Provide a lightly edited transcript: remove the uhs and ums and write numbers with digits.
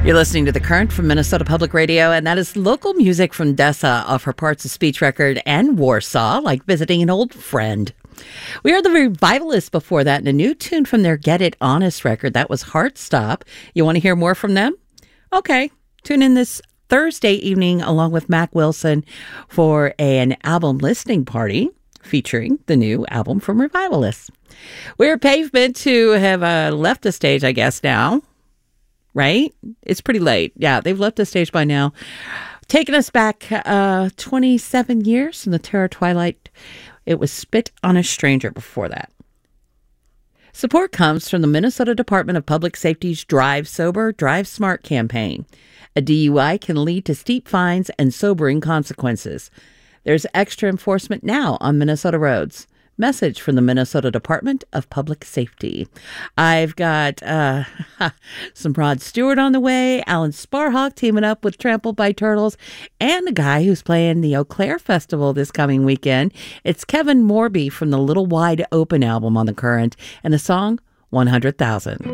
You're listening to The Current from Minnesota Public Radio, and that is local music from Dessa off her Parts of Speech record and Warsaw, like visiting an old friend. We heard the Revivalists before that, and a new tune from their Get It Honest record. That was Heart Stop. You want to hear more from them? Okay, tune in this Thursday evening along with Mac Wilson for an album listening party featuring the new album from Revivalists. We're Pavement, who have left the stage, I guess, now. Right? It's pretty late. Yeah, they've left the stage by now. Taking us back 27 years in the Terror Twilight. It was Spit on a Stranger before that. Support comes from the Minnesota Department of Public Safety's Drive Sober, Drive Smart campaign. A DUI can lead to steep fines and sobering consequences. There's extra enforcement now on Minnesota roads. Message from the Minnesota Department of Public Safety. I've got some Rod Stewart on the way, Alan Sparhawk teaming up with Trampled by Turtles, and the guy who's playing the Eau Claire Festival this coming weekend. It's Kevin Morby from the Little Wide Open album on The Current, and the song 100,000.